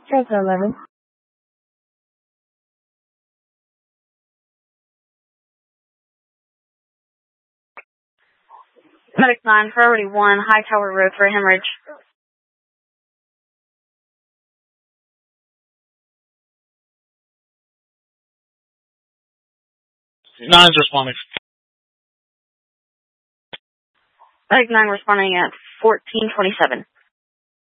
Transit 11. Medic 9, priority 1, Hightower Road for a hemorrhage. 9's responding. Medic 9 responding at 1427.